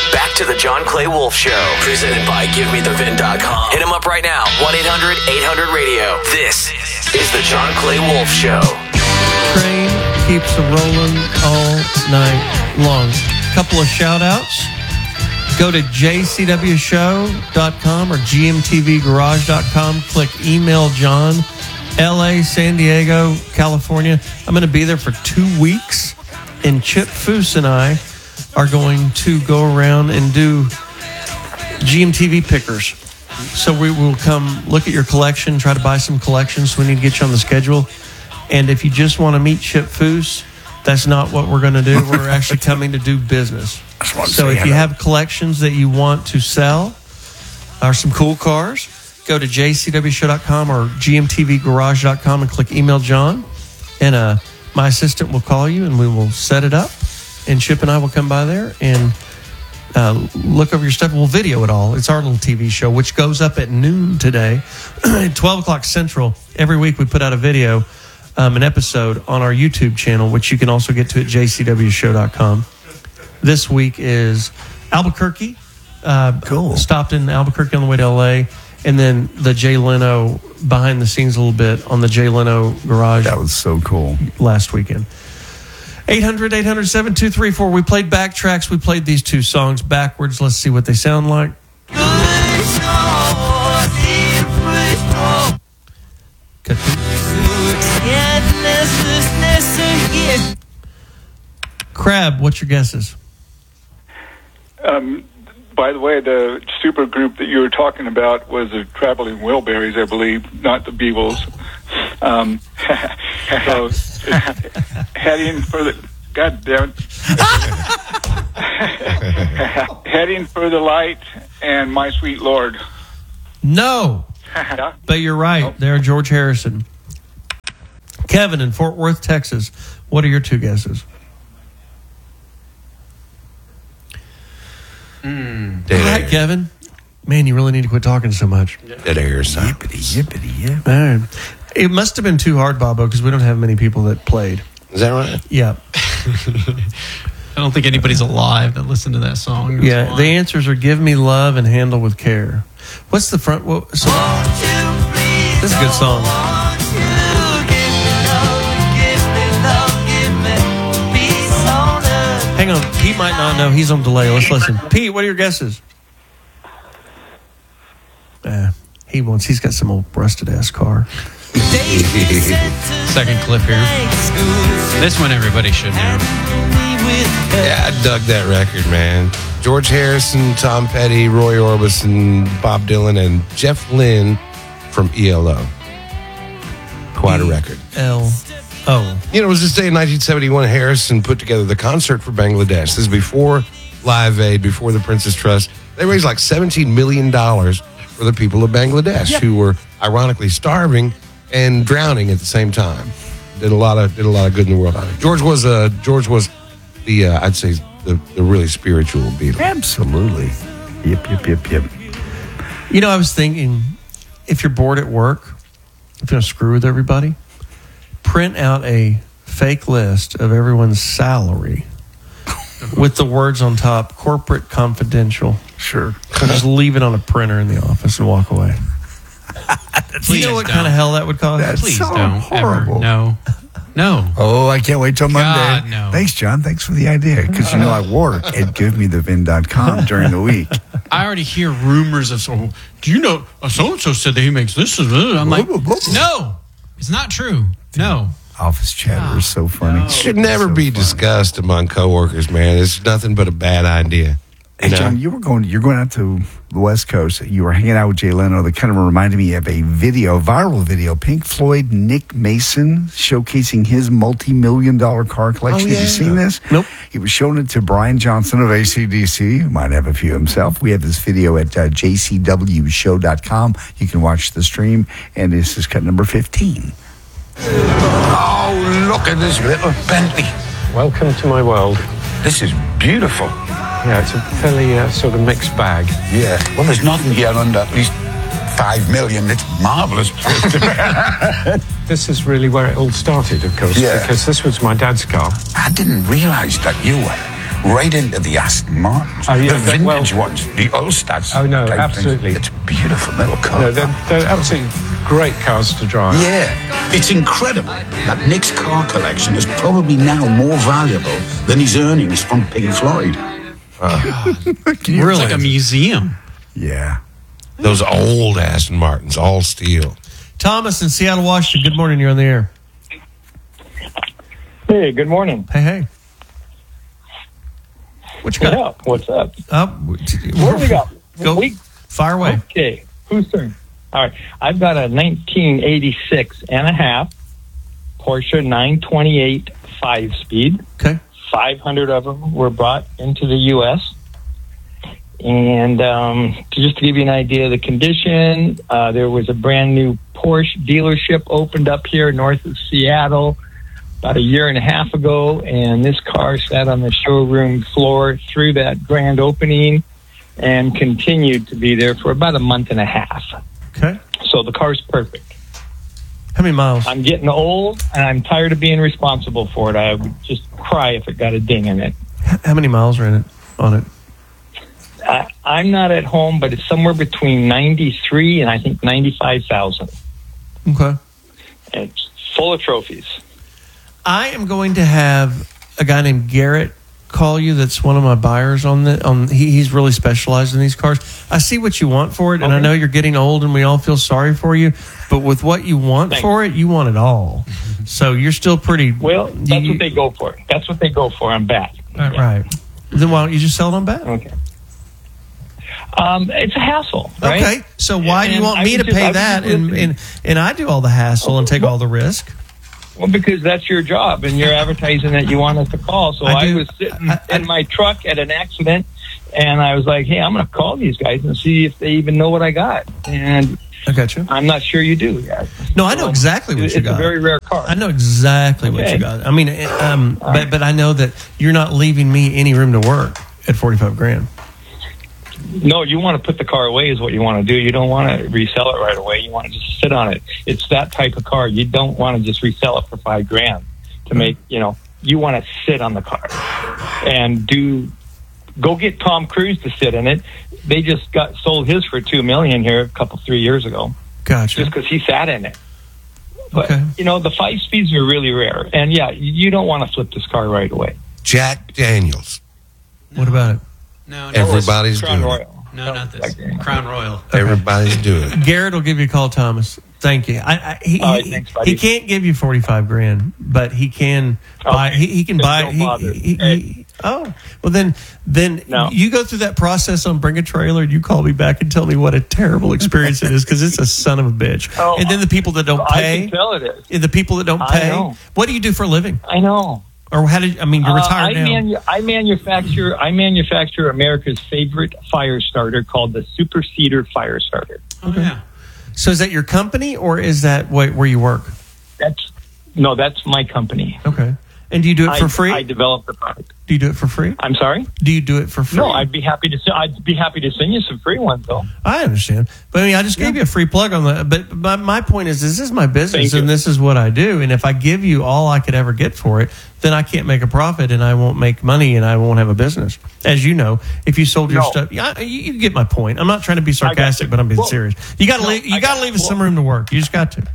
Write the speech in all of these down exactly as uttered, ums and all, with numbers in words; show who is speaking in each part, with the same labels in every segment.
Speaker 1: back to the John Clay Wolf Show, presented by Give Me The Vin dot com. Hit him up right now, one eight hundred eight hundred radio. This is the John Clay Wolf Show.
Speaker 2: Train keeps a rolling all night long. Couple of shout outs. Go to j c w show dot com or g m t v garage dot com. Click email John. L A, San Diego, California. I'm going to be there for two weeks. And Chip Foose and I are going to go around and do G M T V pickers. So we will come look at your collection, try to buy some collections. So we need to get you on the schedule. And if you just want to meet Chip Foose, that's not what we're going to do. We're actually coming to do business. So if you have collections that you want to sell or some cool cars, go to j c w show dot com or g m t v garage dot com and click email John. And uh, my assistant will call you and we will set it up. And Chip and I will come by there and uh, look over your stuff. We'll video it all. It's our little T V show, which goes up at noon today, at twelve o'clock Central. Every week we put out a video, um, an episode on our YouTube channel, which you can also get to at j c w show dot com. This week is Albuquerque. Uh, cool. Stopped in Albuquerque on the way to L A. And then the Jay Leno behind the scenes a little bit on the Jay Leno garage.
Speaker 3: That was so cool.
Speaker 2: Last weekend. eight hundred eight hundred seven two three four. We played backtracks. We played these two songs backwards. Let's see what they sound like. Crab, what's your guesses?
Speaker 4: Um... By the way, the super group that you were talking about was the Traveling Wilburys, I believe, not the Beatles. Um, so, heading for the... God damn it. Heading for the light and My Sweet Lord.
Speaker 2: No.
Speaker 4: Yeah?
Speaker 2: But you're right. Oh. They're George Harrison. Kevin in Fort Worth, Texas. What are your two guesses?
Speaker 5: Mm.
Speaker 2: Hi, Kevin. Man, you really need to quit talking so much.
Speaker 5: Dead air sound.
Speaker 3: Yippity, yippity, yip.
Speaker 2: All right. It must have been too hard, Bobo, because we don't have many people that played.
Speaker 5: Is that right?
Speaker 2: Yeah.
Speaker 6: I don't think anybody's alive that listened to that song.
Speaker 2: Yeah, the answers are Give Me Love and Handle With Care. What's the front? Well, so, this is a good song. Hang on, Pete might not know. He's on delay. Let's listen. Pete, what are your guesses? Uh, he wants. He's got some old rusted ass car.
Speaker 6: Second clip here. This one everybody should know.
Speaker 5: Yeah, I dug that record, man. George Harrison, Tom Petty, Roy Orbison, Bob Dylan, and Jeff Lynne from E L O. Quite a record.
Speaker 2: L O.
Speaker 5: You know, it was this day in nineteen seventy-one, Harrison put together the concert for Bangladesh. This is before Live Aid, before the Princess Trust. They raised like seventeen million dollars for the people of Bangladesh, yeah, who were ironically starving and drowning at the same time. Did a lot of did a lot of good in the world. George was uh, George was the uh, I'd say the, the really spiritual Beatle.
Speaker 3: Absolutely. Yep, yep, yep, yep.
Speaker 2: You know, I was thinking, if you're bored at work, if you're going to screw with everybody, print out a fake list of everyone's salary with the words on top, corporate confidential.
Speaker 3: Sure.
Speaker 2: And just leave it on a printer in the office and walk away. Do you know what
Speaker 6: don't.
Speaker 2: kind of hell that would cause?
Speaker 3: That's
Speaker 6: Please
Speaker 3: so
Speaker 6: don't
Speaker 3: horrible.
Speaker 6: ever. No. No.
Speaker 3: Oh, I can't wait till Monday.
Speaker 6: God, no.
Speaker 3: Thanks, John. Thanks for the idea. Because, you know, I work at give me the vin dot com during the week.
Speaker 6: I already hear rumors of, so, do you know, uh, so-and-so said that he makes this. I'm like, no, it's not true. No.
Speaker 3: Office chatter is so funny.
Speaker 5: No. It should never so be funny. discussed among coworkers, man. It's nothing but a bad idea.
Speaker 3: Hey, John, you were going. You're going out to the West Coast. You were hanging out with Jay Leno. That kind of reminded me of a video, a viral video. Pink Floyd, Nick Mason showcasing his multi-million dollar car collection.
Speaker 2: Oh, yeah.
Speaker 3: Have you seen this?
Speaker 2: Nope.
Speaker 3: He was showing it to Brian Johnson of A C D C. Who might have a few himself. We have this video at uh, j c w show dot com. You can watch the stream, and this is cut number fifteen.
Speaker 7: Oh, look at this little Bentley.
Speaker 8: Welcome to my world.
Speaker 7: This is beautiful.
Speaker 8: Yeah, it's a fairly uh, sort of mixed bag.
Speaker 7: Yeah, well, there's nothing here under at least five million. It's marvelous.
Speaker 8: This is really where it all started, of course,
Speaker 7: yeah.
Speaker 8: because this was my dad's car.
Speaker 7: I didn't realize that you were right into the Aston Martins.
Speaker 8: Oh, yeah,
Speaker 7: the
Speaker 8: that-
Speaker 7: vintage
Speaker 8: well-
Speaker 7: ones, the Ulstads.
Speaker 8: Oh, no,
Speaker 7: type things.
Speaker 8: absolutely.
Speaker 7: It's a beautiful little car.
Speaker 8: No, they're, they're absolutely great cars to drive.
Speaker 7: Yeah, it's incredible that Nick's car collection is probably now more valuable than his earnings from Pink Floyd.
Speaker 6: It's like a museum.
Speaker 3: Yeah.
Speaker 5: Those old Aston Martins, all steel.
Speaker 2: Thomas in Seattle, Washington. Good morning. You're on the air.
Speaker 9: Hey, good morning.
Speaker 2: Hey, hey. What you got?
Speaker 9: Yeah, what's up?
Speaker 2: Uh,
Speaker 9: What do we got?
Speaker 2: Go.
Speaker 9: We,
Speaker 2: Fire away.
Speaker 9: okay, whose turn? All right, I've got a nineteen eighty-six and a half Porsche nine twenty-eight five-speed.
Speaker 2: Okay.
Speaker 9: five hundred of them were brought into the U S And um, to just to give you an idea of the condition, uh, there was a brand new Porsche dealership opened up here north of Seattle about a year and a half ago, and this car sat on the showroom floor through that grand opening and continued to be there for about a month and a half.
Speaker 2: Okay.
Speaker 9: So the car's perfect.
Speaker 2: How many miles?
Speaker 9: I'm getting old, and I'm tired of being responsible for it. I would just cry if it got a ding in it.
Speaker 2: How many miles are in it on it?
Speaker 9: I, I'm not at home, but it's somewhere between ninety-three and I think ninety-five thousand.
Speaker 2: Okay.
Speaker 9: And it's full of trophies.
Speaker 2: I am going to have a guy named Garrett call you. That's one of my buyers on the on. He, he's really specialized in these cars. I see what you want for it, and I
Speaker 9: Okay.
Speaker 2: know you're getting old, and we all feel sorry for you. But with what you want
Speaker 9: Thanks.
Speaker 2: for it, you want it all. So you're still pretty
Speaker 9: Well, that's
Speaker 2: you-
Speaker 9: what they go for. That's what they go for on bat.
Speaker 2: Right, right. Then why don't you just sell it on back?
Speaker 9: Okay. Um, it's a hassle, right?
Speaker 2: Okay. So why do you
Speaker 9: And
Speaker 2: want
Speaker 9: I
Speaker 2: me
Speaker 9: was
Speaker 2: to
Speaker 9: just- I
Speaker 2: pay
Speaker 9: was
Speaker 2: that,
Speaker 9: just
Speaker 2: and,
Speaker 9: listening.
Speaker 2: and and I do all the hassle and take all the risk?
Speaker 9: Well, because that's your job, and you're advertising that you want us to call. So
Speaker 2: I
Speaker 9: I,
Speaker 2: do.
Speaker 9: was sitting
Speaker 2: I- I-
Speaker 9: in my truck at an accident, and I was like, "Hey, I'm going to call these guys and see if they even know what I got." And
Speaker 2: I got you.
Speaker 9: I'm not sure you do yet.
Speaker 2: No, I know
Speaker 9: So,
Speaker 2: exactly what
Speaker 9: it's
Speaker 2: you
Speaker 9: a
Speaker 2: got.
Speaker 9: very rare car.
Speaker 2: I know exactly what
Speaker 9: Okay.
Speaker 2: you got. I mean, it, um, but but I know that you're not leaving me any room to work at forty-five grand.
Speaker 9: No, you want to put the car away is what you want to do. You don't want to resell it right away. You want to just sit on it. It's that type of car. You don't want to just resell it for five grand to make, you know, you want to sit on the car and do, go get Tom Cruise to sit in it. They just got sold his for two million here a couple, three years ago,
Speaker 2: Gotcha.
Speaker 9: just because he sat in it. But,
Speaker 2: Okay.
Speaker 9: you know, the five speeds are really rare. And yeah, you don't want to flip this car right away.
Speaker 5: Jack Daniels.
Speaker 2: What about it?
Speaker 6: No, no,
Speaker 5: Everybody's
Speaker 9: Crown
Speaker 5: doing it.
Speaker 9: Royal.
Speaker 6: no, not this. Crown Royal.
Speaker 5: Everybody's doing it.
Speaker 2: Garrett will give you a call, Thomas. Thank you. I, I, he,
Speaker 9: All right,
Speaker 2: he,
Speaker 9: thanks, buddy.
Speaker 2: he can't give you forty-five grand, but he can buy.
Speaker 9: Okay.
Speaker 2: He, he can
Speaker 9: Then
Speaker 2: buy.
Speaker 9: don't
Speaker 2: He,
Speaker 9: bother.
Speaker 2: he, he, oh, well then, then
Speaker 9: No.
Speaker 2: you go through that process on Bring a Trailer, and you call me back and tell me what a terrible experience it is because it's a son of a bitch.
Speaker 9: Oh,
Speaker 2: and then the people that don't
Speaker 9: I
Speaker 2: pay,
Speaker 9: can tell it is.
Speaker 2: and the people that don't
Speaker 9: I
Speaker 2: pay.
Speaker 9: know.
Speaker 2: What do you do for a living?
Speaker 9: I know.
Speaker 2: Or how did I mean? You're
Speaker 9: Uh,
Speaker 2: retired
Speaker 9: I,
Speaker 2: now.
Speaker 9: manu- I manufacture I manufacture America's favorite fire starter called the Super Cedar Fire Starter.
Speaker 6: Oh, yeah.
Speaker 2: So is that your company or is that wh- where you work?
Speaker 9: That's no, that's my company.
Speaker 2: Okay. And do you do it
Speaker 9: I,
Speaker 2: for free?
Speaker 9: I developed the product.
Speaker 2: do you do it for free?
Speaker 9: I'm sorry.
Speaker 2: Do you do it for free?
Speaker 9: No, I'd be happy to. s- I'd be happy to send you some free ones though.
Speaker 2: I understand, but I mean, I just gave you a free plug on that. But my, my point is, this is my business,
Speaker 9: Thank you.
Speaker 2: and this is what I do. And if I give you all I could ever get for it, then I can't make a profit, and I won't make money, and I won't have a business. As you know, if you sold your
Speaker 9: No.
Speaker 2: stuff, yeah, you, you get my point. I'm not trying to be sarcastic,
Speaker 9: you.
Speaker 2: but I'm being
Speaker 9: Well,
Speaker 2: serious. You got to
Speaker 9: no,
Speaker 2: leave. You
Speaker 9: I
Speaker 2: got to
Speaker 9: got-
Speaker 2: leave us some
Speaker 9: well-
Speaker 2: room to work. You just got to.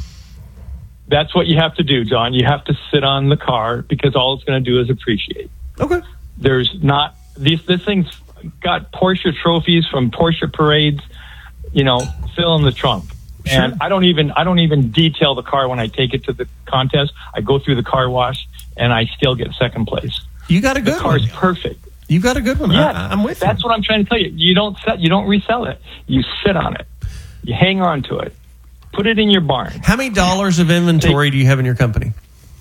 Speaker 9: That's what you have to do, John. You have to sit on the car because all it's going to do is appreciate.
Speaker 2: Okay.
Speaker 9: There's not these. This thing's got Porsche trophies from Porsche parades. You know, fill in the trunk.
Speaker 2: Sure.
Speaker 9: And I don't even I don't even detail the car when I take it to the contest. I go through the car wash and I still get second place.
Speaker 2: You got a
Speaker 9: The
Speaker 2: good
Speaker 9: car's
Speaker 2: one.
Speaker 9: perfect.
Speaker 2: You got a good one.
Speaker 9: Yeah,
Speaker 2: I, I'm with
Speaker 9: That's
Speaker 2: you.
Speaker 9: what I'm trying to tell you. You don't set, you don't resell it. You sit on it. You hang on to it. Put it in your barn.
Speaker 2: How many dollars of inventory do you have in your company?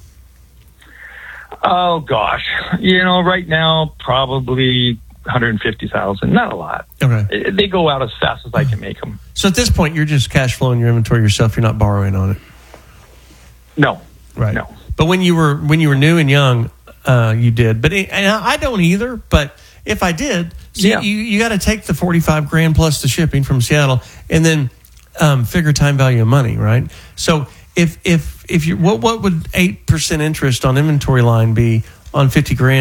Speaker 9: Oh gosh, you know, right now probably one hundred fifty thousand. Not a lot.
Speaker 2: Okay.
Speaker 9: They go out as fast as I can make them.
Speaker 2: So at this point, you're just cash flowing your inventory yourself. You're not borrowing on it.
Speaker 9: No,
Speaker 2: Right.
Speaker 9: no.
Speaker 2: But when you were when you were new and young, uh, you did. But it, and I don't either. But if I did, see,
Speaker 9: Yeah.
Speaker 2: you you got to take the forty-five grand plus the shipping from Seattle, and then um, figure time value of money, right? So if if if you what what would eight percent interest on inventory line be on fifty grand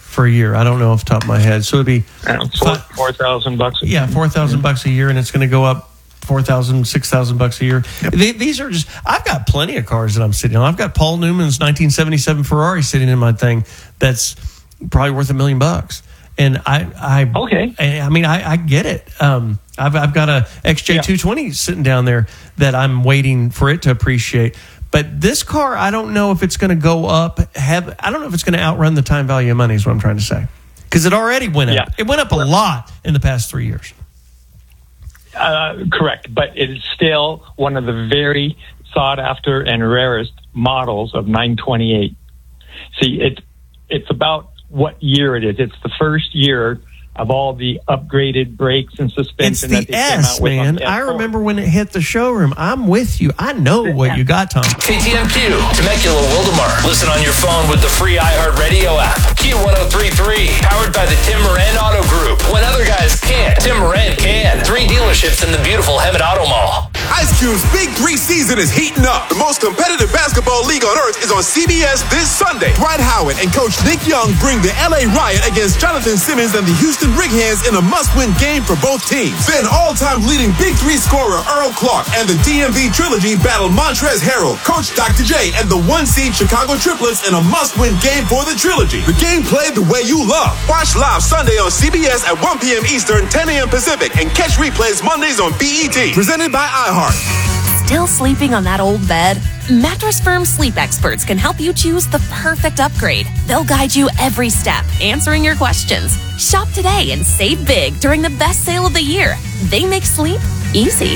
Speaker 2: for a year. I don't know off the top of my head. So it'd be
Speaker 9: Uh, four four thousand bucks.
Speaker 2: yeah, four thousand bucks a year, and it's going to go up four thousand, six thousand bucks a year. They, these are just. I've got plenty of cars that I'm sitting on. I've got Paul Newman's nineteen seventy-seven Ferrari sitting in my thing. That's probably worth a million bucks. And I, I
Speaker 9: okay.
Speaker 2: I, I mean, I, I get it. Um, I've I've got a X J two twenty sitting down there that I'm waiting for it to appreciate. But this car, I don't know if it's going to go up. Have I don't know if it's going to outrun the time value of money. Is what I'm trying to say. Because it already went up.
Speaker 9: Yeah.
Speaker 2: It went up a lot in the past three years.
Speaker 9: Uh, correct, but it is still one of the very sought after and rarest models of nine twenty-eight. See, it it's about what year it is. It's the first year of all the upgraded brakes and
Speaker 2: It's
Speaker 9: suspension
Speaker 2: the
Speaker 9: that they came
Speaker 2: S,
Speaker 9: out with. on
Speaker 2: man.
Speaker 9: the
Speaker 2: I
Speaker 9: S four.
Speaker 2: remember when it hit the showroom. I'm with you. I know what you got, Tom.
Speaker 1: K T M Q, Temecula, Wildemar. Listen on your phone with the free iHeartRadio app. Q one oh three point three, powered by the Tim Moran Auto Group. When other guys can't, Tim Moran can. Three dealerships in the beautiful Hemet Auto Mall.
Speaker 10: Ice Cube's Big Three season is heating up. The most competitive basketball league on earth is on C B S this Sunday. Dwight Howard and Coach Nick Young bring the L A Riot against Jonathan Simmons and the Houston Brighams in a must-win game for both teams. Then all-time leading Big Three scorer Earl Clark and the D M V Trilogy battle Montrezl Harrell, Coach Doctor J, and the one-seed Chicago Triplets in a must-win game for the Trilogy. The game played the way you love. Watch live Sunday on C B S at one p.m. Eastern, ten a.m. Pacific, and catch replays Mondays on B E T. Presented by iHeart.
Speaker 11: Still sleeping on that old bed? Mattress Firm sleep experts can help you choose the perfect upgrade. They'll guide you every step, answering your questions. Shop today and save big during the best sale of the year. They make sleep easy.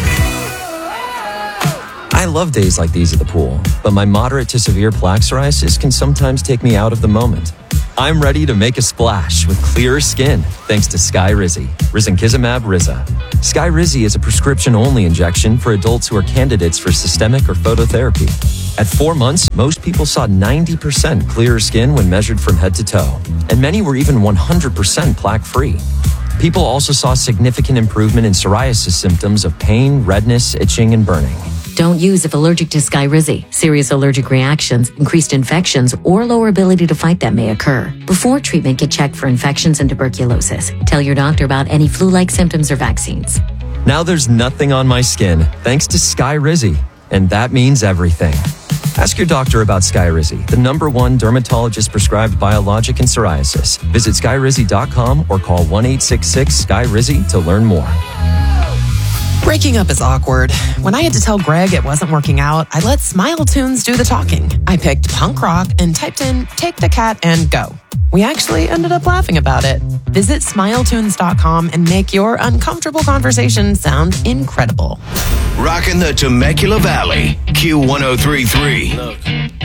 Speaker 12: I love days like these at the pool, but my moderate to severe plaque psoriasis can sometimes take me out of the moment. I'm ready to make a splash with clearer skin thanks to Skyrizi, risankizumab Riza. Skyrizi is a prescription-only injection for adults who are candidates for systemic or phototherapy. At four months, most people saw ninety percent clearer skin when measured from head to toe, and many were even one hundred percent plaque-free. People also saw significant improvement in psoriasis symptoms of pain, redness, itching, and burning.
Speaker 13: Don't use if allergic to Skyrizi. Serious allergic reactions, increased infections, or lower ability to fight them may occur. Before treatment, get checked for infections and tuberculosis. Tell your doctor about any flu-like symptoms or vaccines.
Speaker 12: Now there's nothing on my skin thanks to Skyrizi, and that means everything. Ask your doctor about Skyrizi, the number one dermatologist-prescribed biologic in psoriasis. Visit skyrizi dot com or call one eight six six Sky Rizzi to learn more.
Speaker 14: Breaking up is awkward. When I had to tell Greg it wasn't working out, I let Smile Tunes do the talking. I picked punk rock and typed in Take the Cat and Go. We actually ended up laughing about it. Visit smile tunes dot com and make your uncomfortable conversation sound incredible.
Speaker 1: Rocking the Temecula Valley. Q one oh three point three.
Speaker 15: Look,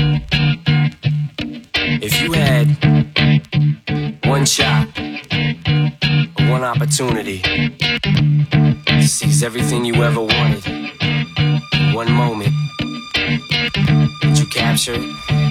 Speaker 15: if you had one shot, one opportunity to seize everything you ever wanted in one moment, would you capture it?